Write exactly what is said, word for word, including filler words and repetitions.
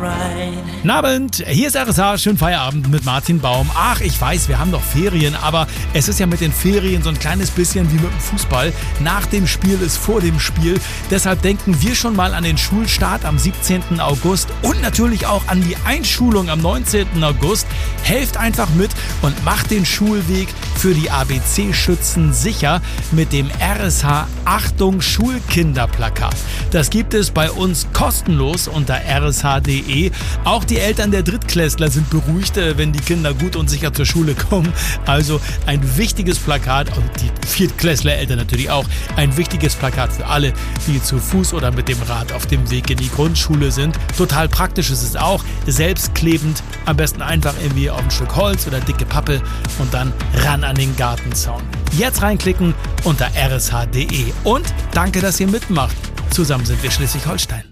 Guten Abend, hier ist R S H, schönen Feierabend mit Martin Baum. Ach, ich weiß, wir haben doch Ferien, aber es ist ja mit den Ferien so ein kleines bisschen wie mit dem Fußball. Nach dem Spiel ist vor dem Spiel. Deshalb denken wir schon mal an den Schulstart am siebzehnten August und natürlich auch an die Einschulung am neunzehnten August. Helft einfach mit und macht den Schulweg für die A B C-Schützen sicher mit dem R S H Achtung Schulkinderplakat. Das gibt es bei uns kostenlos unter r s h punkt d e. Auch die Eltern der Drittklässler sind beruhigt, wenn die Kinder gut und sicher zur Schule kommen. Also ein wichtiges Plakat, und die Viertklässler-Eltern natürlich auch, ein wichtiges Plakat für alle, die zu Fuß oder mit dem Rad auf dem Weg in die Grundschule sind. Total praktisch ist es auch, selbstklebend, am besten einfach irgendwie auf ein Stück Holz oder dicke Pappe und dann ran an den Gartenzaun. Jetzt reinklicken unter r s h punkt d e und danke, dass ihr mitmacht. Zusammen sind wir Schleswig-Holstein.